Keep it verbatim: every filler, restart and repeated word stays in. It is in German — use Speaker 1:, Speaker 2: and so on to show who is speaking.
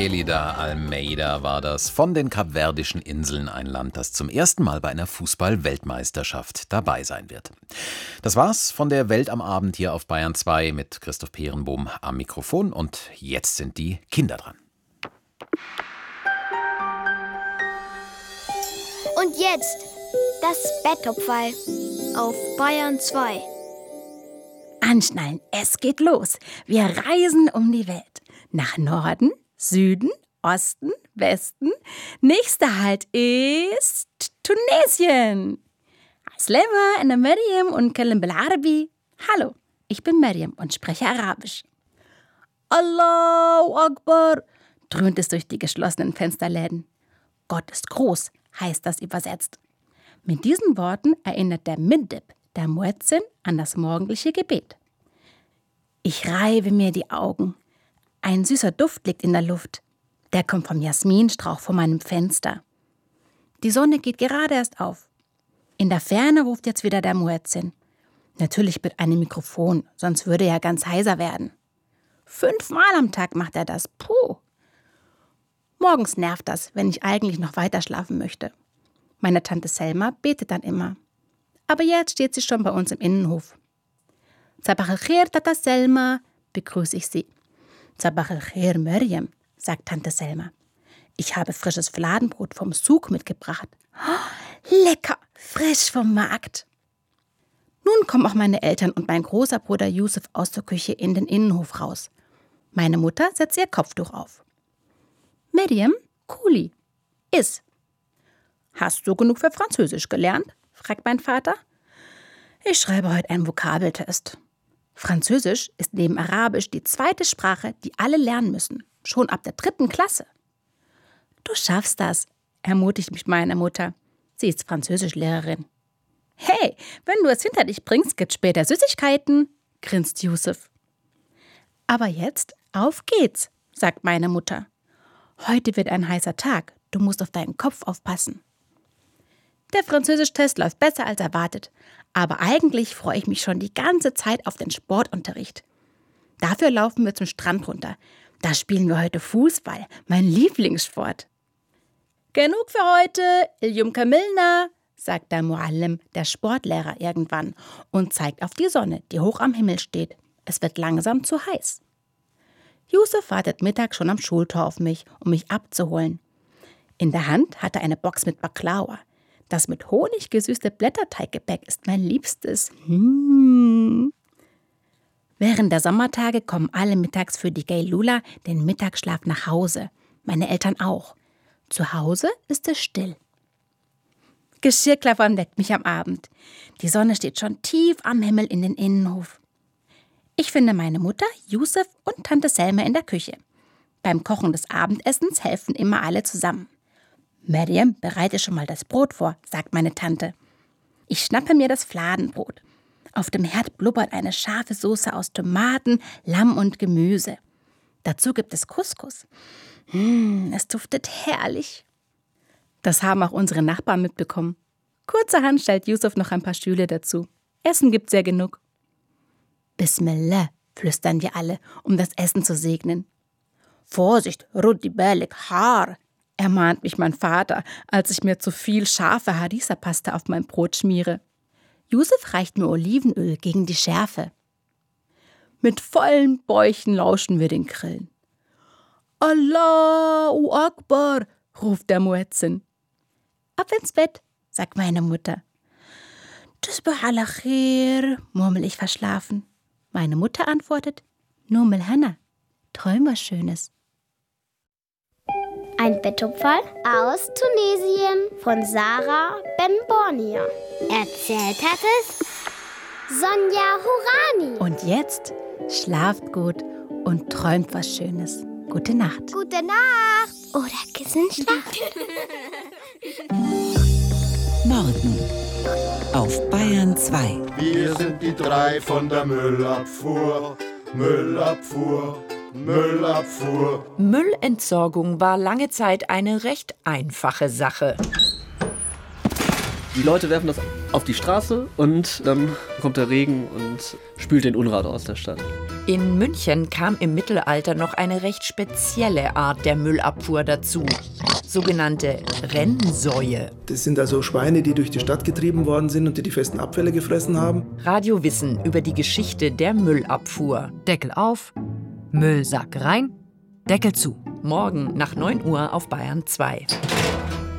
Speaker 1: Elida Almeida war das von den Kapverdischen Inseln, ein Land, das zum ersten Mal bei einer Fußball-Weltmeisterschaft dabei sein wird. Das war's von der Welt am Abend hier auf Bayern zwei mit Christoph Peerenbohm am Mikrofon. Und jetzt sind die Kinder dran.
Speaker 2: Und jetzt das Betttopferl auf Bayern zwei.
Speaker 3: Anschnallen, es geht los. Wir reisen um die Welt. Nach Norden, Süden, Osten, Westen. Nächster Halt ist Tunesien. Aslema, ana Maryam und kallam bil Arabi. Hallo, ich bin Maryam und spreche Arabisch. Allahu Akbar, dröhnt es durch die geschlossenen Fensterläden. Gott ist groß, heißt das übersetzt. Mit diesen Worten erinnert der Mindib, der Muezzin, an das morgendliche Gebet. Ich reibe mir die Augen. Ein süßer Duft liegt in der Luft. Der kommt vom Jasminstrauch vor meinem Fenster. Die Sonne geht gerade erst auf. In der Ferne ruft jetzt wieder der Muezzin. Natürlich mit einem Mikrofon, sonst würde er ganz heiser werden. Fünfmal am Tag macht er das. Puh. Morgens nervt das, wenn ich eigentlich noch weiter schlafen möchte. Meine Tante Selma betet dann immer. Aber jetzt steht sie schon bei uns im Innenhof. Sabach al-Khair, Tata Selma, begrüße ich sie. Sabach al-Khair, Maryam, sagt Tante Selma. Ich habe frisches Fladenbrot vom Souk mitgebracht. Oh, lecker, frisch vom Markt. Nun kommen auch meine Eltern und mein großer Bruder Yusuf aus der Küche in den Innenhof raus. Meine Mutter setzt ihr Kopftuch auf. Maryam, Kuli, iss. Hast du genug für Französisch gelernt? Fragt mein Vater. Ich schreibe heute einen Vokabeltest. Französisch ist neben Arabisch die zweite Sprache, die alle lernen müssen. Schon ab der dritten Klasse. Du schaffst das, ermutigt mich meine Mutter. Sie ist Französischlehrerin. Hey, wenn du es hinter dich bringst, gibt's später Süßigkeiten, grinst Yusuf. Aber jetzt, auf geht's, sagt meine Mutter. Heute wird ein heißer Tag. Du musst auf deinen Kopf aufpassen. Der Französisch-Test läuft besser als erwartet. Aber eigentlich freue ich mich schon die ganze Zeit auf den Sportunterricht. Dafür laufen wir zum Strand runter. Da spielen wir heute Fußball, mein Lieblingssport. Genug für heute, Iljum Kamilna, sagt der Muallim, der Sportlehrer, irgendwann und zeigt auf die Sonne, die hoch am Himmel steht. Es wird langsam zu heiß. Yusuf wartet Mittag schon am Schultor auf mich, um mich abzuholen. In der Hand hat er eine Box mit Baklawa. Das mit Honig gesüßte Blätterteiggebäck ist mein Liebstes. Hm. Während der Sommertage kommen alle mittags für die Geilula, den Mittagsschlaf, nach Hause. Meine Eltern auch. Zu Hause ist es still. Geschirrklappern weckt mich am Abend. Die Sonne steht schon tief am Himmel in den Innenhof. Ich finde meine Mutter, Yusuf und Tante Selma in der Küche. Beim Kochen des Abendessens helfen immer alle zusammen. Maryam, bereite schon mal das Brot vor, sagt meine Tante. Ich schnappe mir das Fladenbrot. Auf dem Herd blubbert eine scharfe Soße aus Tomaten, Lamm und Gemüse. Dazu gibt es Couscous. Mmh, es duftet herrlich. Das haben auch unsere Nachbarn mitbekommen. Kurzerhand stellt Yusuf noch ein paar Stühle dazu. Essen gibt's ja genug. Bismillah, flüstern wir alle, um das Essen zu segnen. Vorsicht, Rudi Balik Haar, ermahnt mich mein Vater, als ich mir zu viel scharfe Harissa-Paste auf mein Brot schmiere. Yusuf reicht mir Olivenöl gegen die Schärfe. Mit vollen Bäuchen lauschen wir den Grillen. Allahu Akbar, ruft der Muezzin. Ab ins Bett, sagt meine Mutter. Tusbah ala khair, murmel ich verschlafen. Meine Mutter antwortet, Numel Hanna, träum was Schönes.
Speaker 2: Ein Betttopferl aus Tunesien von Sarah Ben-Bornia. Erzählt hat es Sonja Hourani.
Speaker 3: Und jetzt schlaft gut und träumt was Schönes. Gute Nacht.
Speaker 2: Gute Nacht. Oder Kissenschlaf.
Speaker 4: Morgen auf Bayern zwei.
Speaker 5: Wir sind die drei von der Müllabfuhr. Müllabfuhr. Müllabfuhr.
Speaker 6: Müllentsorgung war lange Zeit eine recht einfache Sache.
Speaker 7: Die Leute werfen das auf die Straße und dann kommt der Regen und spült den Unrat aus der Stadt.
Speaker 6: In München kam im Mittelalter noch eine recht spezielle Art der Müllabfuhr dazu. Sogenannte Rennsäue.
Speaker 7: Das sind also Schweine, die durch die Stadt getrieben worden sind und die die festen Abfälle gefressen haben.
Speaker 6: Radiowissen über die Geschichte der Müllabfuhr.
Speaker 8: Deckel auf, Müllsack rein, Deckel zu.
Speaker 6: Morgen nach neun Uhr auf Bayern zwei.